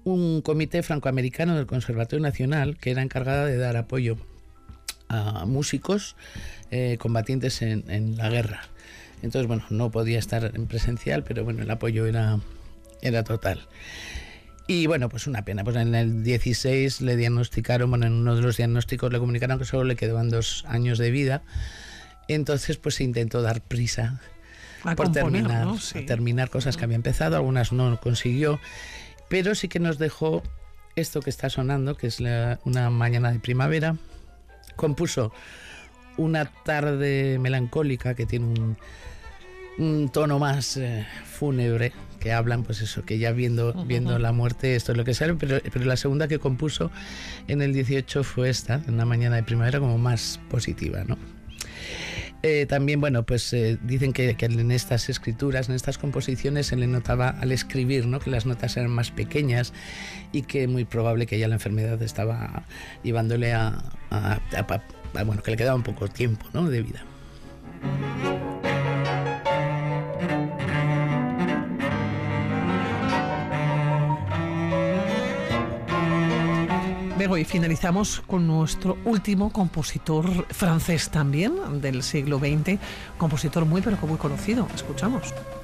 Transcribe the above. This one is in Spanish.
un comité francoamericano del Conservatorio Nacional que era encargada de dar apoyo a músicos combatientes en la guerra. Entonces, bueno, no podía estar en presencial, pero bueno, el apoyo era total. Y bueno, pues una pena. Pues en el 16 le diagnosticaron, bueno, en uno de los diagnósticos le comunicaron que solo le quedaban 2 años de vida. Entonces, pues se intentó dar prisa por terminar, ¿no? Sí. Terminar cosas que había empezado, algunas no consiguió, pero sí que nos dejó esto que está sonando, que es una mañana de primavera. Compuso Una tarde melancólica, que tiene un tono más fúnebre, que hablan, pues eso, que ya viendo la muerte, esto es lo que sale, pero la segunda que compuso en el 18 fue esta, Una mañana de primavera, como más positiva, ¿no? También, bueno, pues dicen que en estas escrituras, en estas composiciones, se le notaba al escribir, ¿no?, que las notas eran más pequeñas y que muy probable que ya la enfermedad estaba llevándole bueno, que le quedaba un poco tiempo, ¿no?, de vida. Bego, y finalizamos con nuestro último compositor francés también del siglo XX, compositor muy pero muy conocido. Escuchamos.